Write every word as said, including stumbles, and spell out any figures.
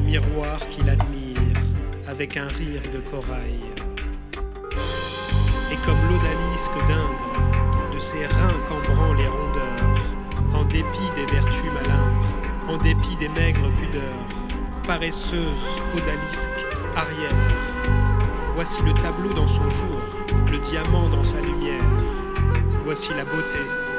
miroir qui l'admire avec un rire de corail. Et comme l'odalisque d'Indre, de ses reins cambrant les rondeurs, en dépit des vertus malingres, en dépit des maigres pudeurs, paresseuse, odalisque, arrière. Voici le tableau dans son jour, le diamant dans sa lumière. Voici la beauté,